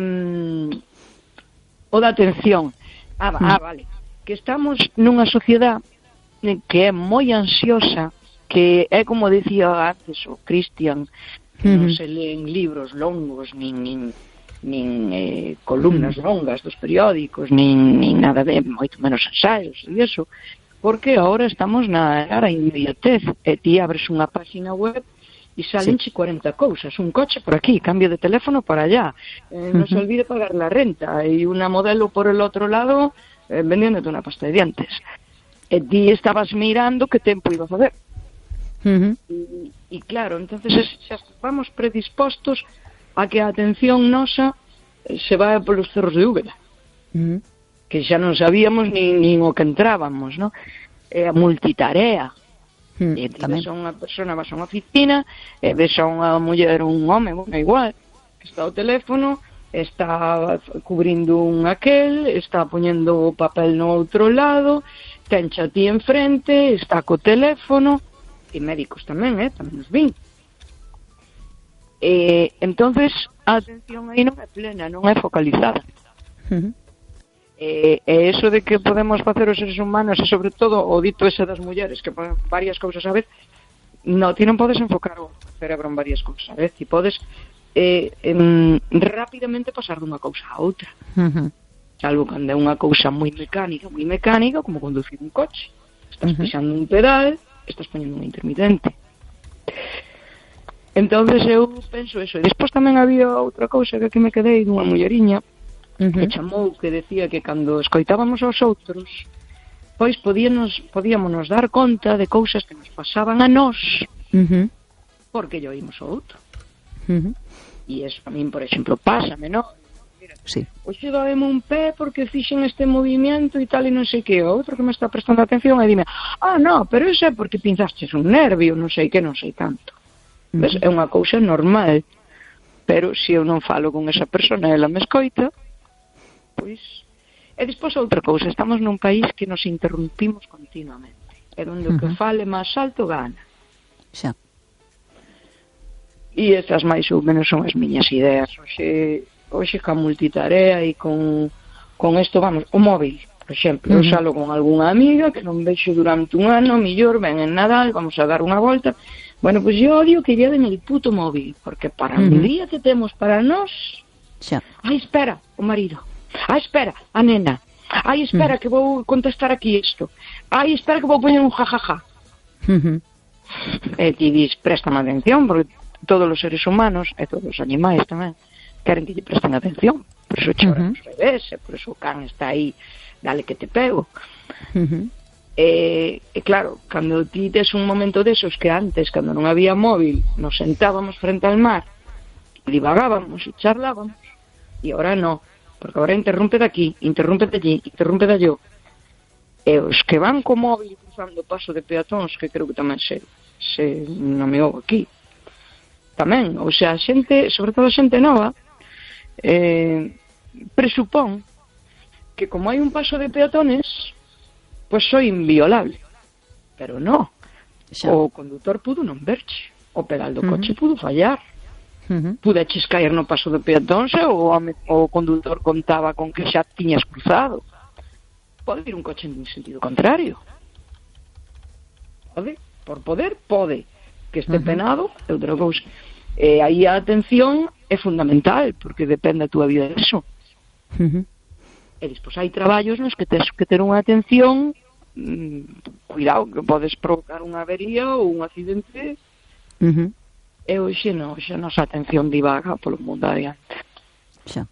o da atención ah, ah, vale, que estamos nunha sociedade que é moi ansiosa, que é como decía antes o Cristian, que uh-huh. non se leen libros longos nin, nin, nin eh, columnas uh-huh. longas dos periódicos, nin, nin nada de, moito menos ensaios e iso, porque ahora estamos na era inmediatez, e ti abres unha página web e salen sí. cuarenta cousas, un coche por aquí, cambio de teléfono por allá, eh, uh-huh. non se olvide pagar la renta, e unha modelo por el outro lado eh, vendiéndote unha pasta de dientes. E ti estabas mirando que tempo iba a facer. Uh-huh. E, e claro, entonces xa estamos predispostos a que a atención nosa se vai polos cerros de Úbeda. Uh-huh. Que xa non sabíamos nin, nin o que entrábamos, non? É a multitarea. Mm, e ti ves a unha persona, vas a unha oficina, e ves a unha muller, un home, bueno, igual, que está ao teléfono, está cubrindo un aquel, está poñendo o papel no outro lado, tencha a ti enfrente, está co teléfono, e médicos tamén, eh, tamén os vin. E, entonces, a atención aí non é plena, non é focalizada. Uh-huh. E, e eso de que podemos facer os seres humanos, e sobre todo o dito ese das mulleres que ponen varias cousas a vez, no, ti non podes enfocar o cerebro en varias cousas a vez, ti podes eh, em, rapidamente pasar dunha cousa a outra. Uh-huh. salvo cando é unha cousa moi mecánica, moi mecánica, como conducir un coche. Estás pisando un pedal, estás poñendo un intermitente. Entonces eu penso eso. E despois tamén había outra cousa que aquí me quedei dunha mulleriña uh-huh. que chamou, que decía que cando escoitábamos aos outros, pois podíamos, podíamos dar conta de cousas que nos pasaban a nós uh-huh. porque yo oímos ao outro. Uh-huh. E eso a min, por exemplo, pásame, non? Mira, sí. Hoxe doeme un pé porque fixen este movimento e tal e non sei que. O outro que me está prestando atención e dime, ah, no, pero eso é porque pinzastes un nervio, non sei que, non sei tanto. Uh-huh. Ves? É unha cousa normal, pero se eu non falo con esa persona e ela me escoita, pois... E despois outra cousa, estamos nun país que nos interrumpimos continuamente, é onde uh-huh. o que fale máis alto gana. Xa. E estas máis ou menos son as miñas ideas. Hoxe, hoxe ca multitarea e con, con isto, vamos, o móvil, por exemplo, uh-huh. eu salo con algunha amiga que non vexo durante un ano, millor, ven en Nadal, vamos a dar unha volta. Bueno, pois pues yo odio que lleven el puto móvil, porque para uh-huh. o día que temos para nós, xa. Ai, espera, o marido. Ai, espera, a nena. Ai, espera, uh-huh. que vou contestar aquí isto. Ai, espera que vou poñer un jajaja. Uh-huh. E ti dis, préstame atención, porque todos os seres humanos, e todos os animais tamén, queren que lle presten atención. Por iso choran uh-huh. os bebés, e por iso o can está aí, dale que te pego. Uh-huh. E, e claro, cando ti tes un momento desos que antes, cando non había móvil, nos sentábamos frente al mar, divagábamos e charlábamos, e agora non, porque agora interrumpe de aquí, interrumpe de allí, interrumpe de alló. E os que van co móvil cruzando o paso de peatóns, que creo que tamén se, se nomeou aquí, tamén, ou sea, a xente, sobre todo a xente nova, eh, presupón que como hai un paso de peatones, pois soy inviolable. Pero no. Xa. O condutor pudo non verche. O pedal do coche uh-huh. pudo fallar. Uh-huh. Pudeches caer no paso de peatóns e o, o condutor contaba con que xa tiñas cruzado. Pode ir un coche en sentido contrario. Pode. Por poder, pode. Que este uh-huh. penado é outra cousa. E aí a atención é fundamental, porque depende a túa vida disso. Uh-huh. E despois hai traballos nos que tens que ter unha atención, mmm, cuidado, que podes provocar unha avería ou un accidente. Uh-huh. E hoxe non, hoxe a nosa atención divaga polo mundo adiante. Xa.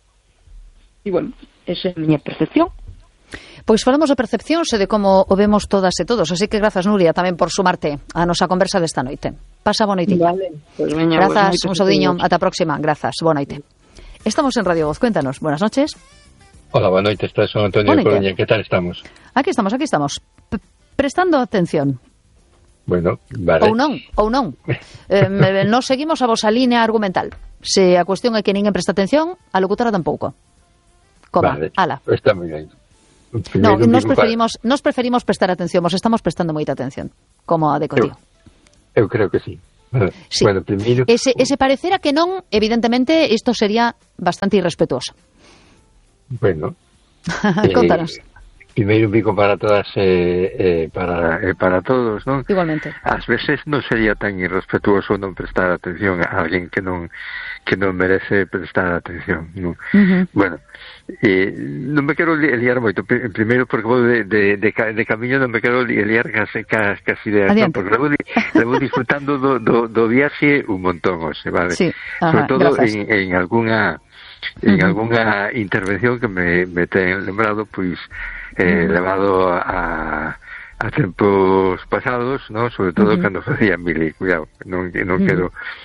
E, bueno, esa é a miña percepción. Pois falamos de percepcións e de como o vemos todas e todos, así que grazas, Nuria, tamén por sumarte a nosa conversa desta noite. Pasa boa noite. Vale, pues veña, grazas, un saudiño, ata a próxima, grazas, boa noite. Estamos en Radio Voz, cuéntanos, buenas noches. Hola, boa noite, estás son Antonio Coruña, que tal estamos? Aquí estamos, aquí estamos, P- prestando atención. Bueno, vale. Ou non, ou non. eh, nos seguimos a vosa línea argumental. Se a cuestión é que ninguén presta atención, a locutora tampouco. Coma, vale, ala. Está moi ben. No, nos preferimos, para... nos preferimos prestar atención, vos estamos prestando moita atención, como a de Cotío. Eu, eu creo que sí. Bueno, sí. Bueno, primeiro... Ese, ese parecera que non, evidentemente, isto sería bastante irrespetuoso. Bueno. Contanos. Eh, primeiro un bico para todas e eh, eh, para, eh, para todos, non? Igualmente. Ás veces non sería tan irrespetuoso non prestar atención a alguén que non que non merece prestar atención, non? Uh-huh. Bueno, eh, non me quero liar moito, primeiro porque vou de, de, de, de camiño non me quero liar cas, cas, cas ideas, non? Porque levo, levo disfrutando do, do, do viaxe un montón, hoxe, vale? Sí. Ajá, sobre todo en, en alguna en uh-huh. alguna intervención que me, me ten lembrado, pois eh, uh-huh. levado a a tempos pasados, ¿no? Sobre todo uh-huh. cando facía mili, cuidado, non, non uh-huh. quero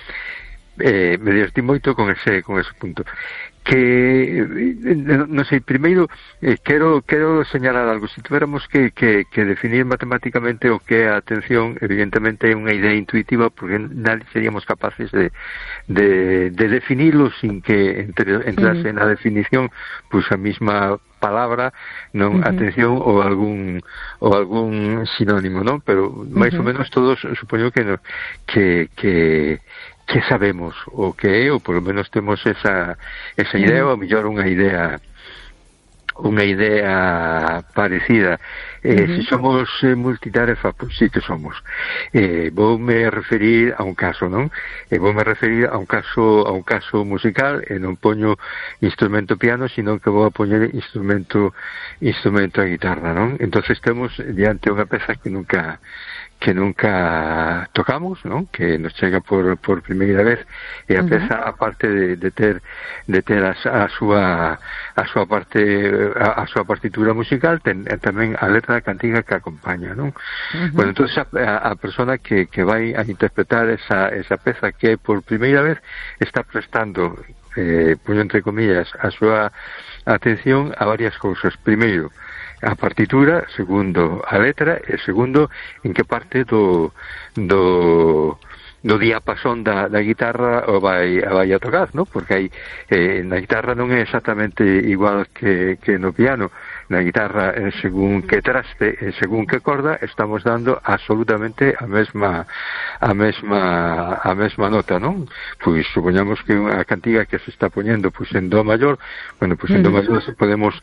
eh, me divertí moito con ese con ese punto. Que non sei, primeiro eh, quero quero señalar algo. Se tuviéramos que, que, que definir matemáticamente o que é a atención, evidentemente é unha idea intuitiva, porque nadie seríamos capaces de de, de definirlo sin que entre, entrase uh-huh. na definición pois a mesma palabra, non, uh-huh. atención ou algún ou algún sinónimo, non? Pero máis uh-huh. ou menos todos supoño que no, que que que sabemos o que é, ou por lo menos temos esa esa idea, ou a mellor unha idea unha idea parecida. Eh, uh-huh. Se somos eh, multitarefa, pois sí que somos. Eh, voume referir a un caso, non? Eh, voume referir a un caso a un caso musical, e non poño instrumento piano, sino que vou a poñer instrumento instrumento a guitarra, non? Entonces temos diante unha peza que nunca que nunca tocamos, ¿no? Que nos chega por, por primeira vez, e a peza, uh-huh. aparte de, de ter de ter a, a súa a súa parte a, a súa partitura musical, ten tamén a letra da cantiga que acompaña, ¿no? Uh-huh. Bueno, entonces a, a persona que, que vai a interpretar esa, esa peza que por primeira vez está prestando, eh, puño entre comillas, a súa atención a varias cousas. Primeiro, a partitura, segundo, a letra, e segundo, en que parte do do do diapasón da, da guitarra o vai, a vai a tocar, ¿no? Porque hai, eh, na guitarra non é exactamente igual que, que no piano. Na guitarra, eh, según que traste, eh, según que corda, estamos dando absolutamente a mesma a mesma a mesma nota, non? Pois supoñamos que unha cantiga que se está poñendo pois en do maior, bueno, pois en do maior podemos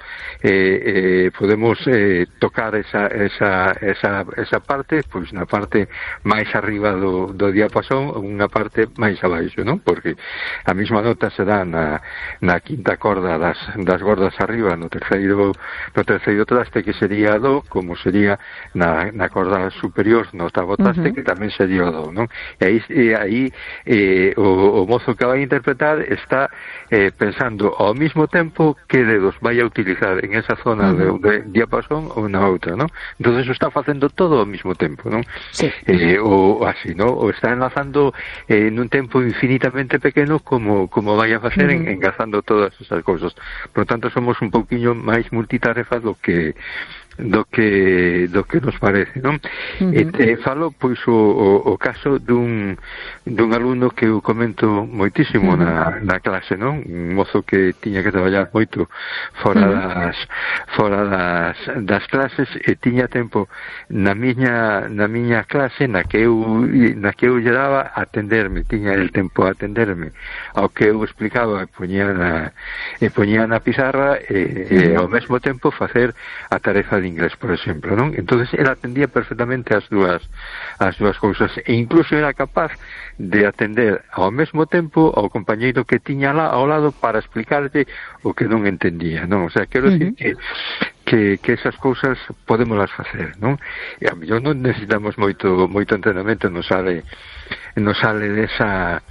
eh, eh, podemos eh, tocar esa esa esa esa parte, pois na parte máis arriba do do diapasón, unha parte máis abaixo, non? Porque a mesma nota se dá na na quinta corda das das gordas arriba, no terceiro no terceiro traste, que sería do, como sería na, na corda superior no octavo traste, uh-huh. que tamén sería o do, non? E aí, e aí eh, o, o mozo que vai interpretar está eh, pensando ao mesmo tempo que dedos vai a utilizar en esa zona uh-huh. de, de diapasón ou na outra, non? Entonces o está facendo todo ao mesmo tempo, non? Sí. Eh, ou así, non? O está enlazando eh, nun tempo infinitamente pequeno como, como vai a facer uh-huh. en, engazando todas esas cousas. Por tanto, somos un pouquiño máis multitarefa do que do que do que nos parece, non? Uh-huh. E te falo pois o, o, o caso dun dun alumno que eu comento moitísimo uh-huh. na, na clase, non? Un mozo que tiña que traballar moito fora uh-huh. das fora das, das clases, e tiña tempo na miña na miña clase na que eu na que eu lle daba a atenderme, tiña el tempo a atenderme ao que eu explicaba, poñía na e poñía na pizarra e, uh-huh. e ao mesmo tempo facer a tarefa de inglés, por exemplo, non? Entonces ela atendía perfectamente as dúas as dúas cousas, e incluso era capaz de atender ao mesmo tempo ao compañeiro que tiña lá ao lado para explicarlle o que non entendía, non? O sea, quero uh-huh. decir que que, que esas cousas podémoslas facer, non? E a mellor non necesitamos moito moito entrenamento, nos sale nos sale desa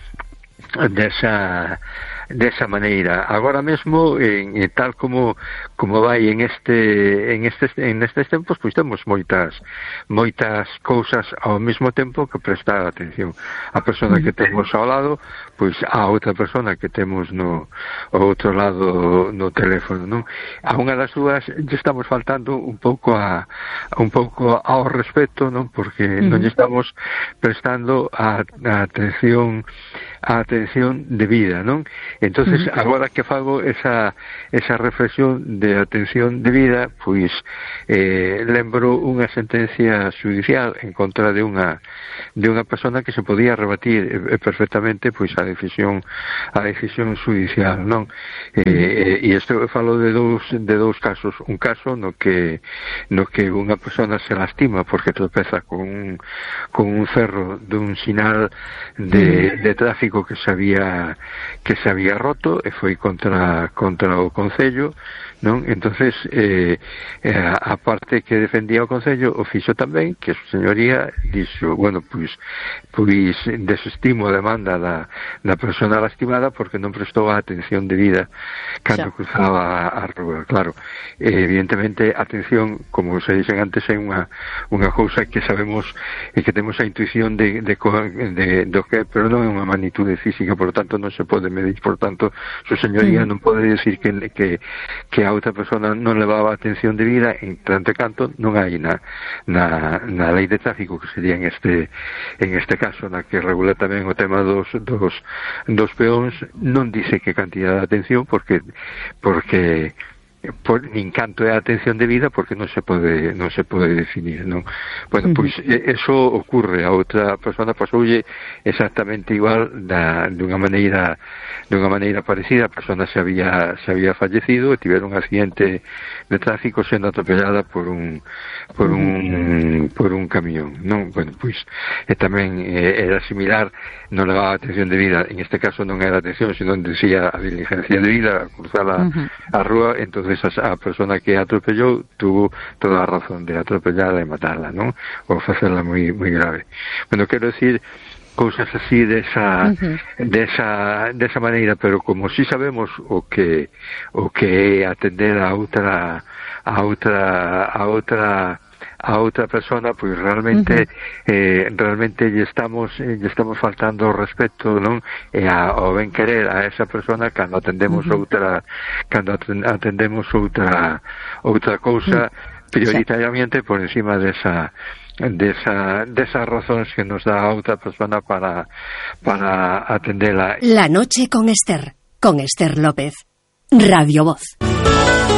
desa desa maneira. Agora mesmo, en, en tal como como vai en este en estes en estes tempos, pois temos moitas moitas cousas ao mesmo tempo que prestar atención. A persona que temos ao lado, pois a outra persona que temos no ao outro lado no teléfono, non? A unha das dúas lle estamos faltando un pouco a un pouco ao respeto, non? Porque uh-huh. non lle estamos prestando a, a atención a atención debida, non? Entonces, uh-huh. agora que fago esa esa reflexión de atención debida, pois eh, lembro unha sentencia judicial en contra de unha de unha persona que se podía rebatir eh, perfectamente pois a decisión a decisión judicial, non? Eh, e isto falo de dous de dous casos, un caso no que no que unha persona se lastima porque tropeza con un con un ferro dun sinal de, de tráfico que se había que se había roto e foi contra contra o Concello, non? Entonces eh, eh, a parte que defendía o Concello o fixo tamén, que a señoría dixo, bueno, pois pois desestimo a demanda da, da persona lastimada porque non prestou a atención debida cando cruzaba a, a rúa. Claro, eh, evidentemente atención, como se dixen antes, é unha unha cousa que sabemos e que temos a intuición de, de, de, de do que, pero non é unha magnitude física, por lo tanto non se pode medir, por tanto, su señoría non pode decir que, que, que a outra persona non levaba atención debida, en tanto canto non hai na, na, na lei de tráfico, que sería en este en este caso, na que regula tamén o tema dos, dos, dos peóns, non dice que cantidad de atención, porque porque por, nin canto é a atención debida porque non se pode non se pode definir, non? Bueno, pois eso ocurre a outra persona, pasoulle exactamente igual da, dunha maneira dunha maneira parecida. A persona se había se había fallecido e tiveron un accidente de tráfico sendo atropellada por un por un por un camión, non? Bueno, pois e tamén eh, era similar, non levaba atención debida, en este caso non era atención, sino decía a diligencia debida, a cruzar a, uh-huh. a rúa. Entonces a, a persona que atropellou tuvo toda a razón de atropellarla e matarla, non? Ou facerla moi moi grave. Bueno, quero decir cousas así desa uh-huh. desa desa maneira, pero como si sabemos o que o que é atender a outra a outra a outra a outra persona, pois realmente uh-huh. eh, realmente lle estamos eh, lle estamos faltando o respeto, non? E a, o ben querer a esa persona cando atendemos uh-huh. outra cando atendemos outra outra cousa uh-huh. prioritariamente por encima desa desa desas razóns que nos dá a outra persona para para atendela. La noche con Ester, con Ester López, Radio Voz.